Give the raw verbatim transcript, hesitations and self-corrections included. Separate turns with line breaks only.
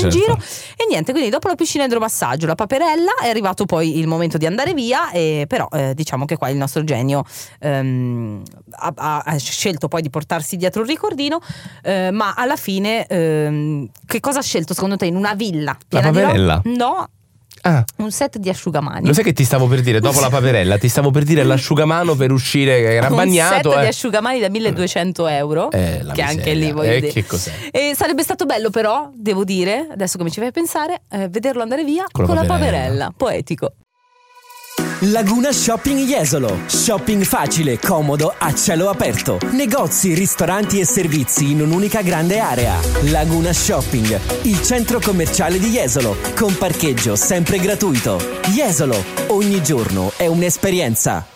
certo.
in giro. E niente, quindi dopo la piscina idromassaggio, la paperella, è arrivato poi il momento di andare via. E però eh, diciamo che qua il nostro genio ehm, ha, ha, ha scelto poi di portarsi dietro un ricordino, eh, ma alla fine ehm, che cosa ha scelto secondo te in una villa?
La paperella?
No.
Ah.
Un set di asciugamani.
Lo sai che ti stavo per dire, dopo la paperella, ti stavo per dire l'asciugamano per uscire, che era
un
bagnato.
Un set
eh.
di asciugamani da milleduecento euro.
Eh, la
che
miseria.
anche lì voglio
eh,
dire.
Che cos'è?
E sarebbe stato bello però, devo dire, adesso che mi ci fai pensare, eh, vederlo andare via
con,
con
la
la
paperella.
paperella. Poetico.
Laguna Shopping Jesolo. Shopping facile, comodo, a cielo aperto. Negozi, ristoranti e servizi in un'unica grande area. Laguna Shopping, il centro commerciale di Jesolo, con parcheggio sempre gratuito. Jesolo, ogni giorno è un'esperienza.